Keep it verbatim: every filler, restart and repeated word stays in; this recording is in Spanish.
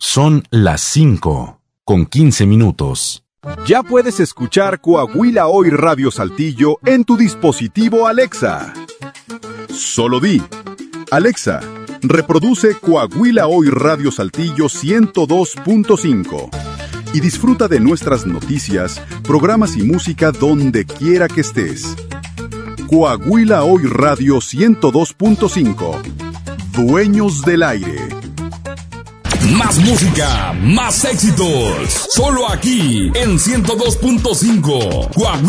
Son las cinco, con quince minutos. Ya puedes escuchar Coahuila Hoy Radio Saltillo en tu dispositivo Alexa. Solo di: Alexa, reproduce Coahuila Hoy Radio Saltillo ciento dos punto cinco y disfruta de nuestras noticias, programas y música donde quiera que estés. Coahuila Hoy Radio ciento dos punto cinco. Dueños del aire. Más música, más éxitos. Solo aquí en ciento dos punto cinco. Coahuila.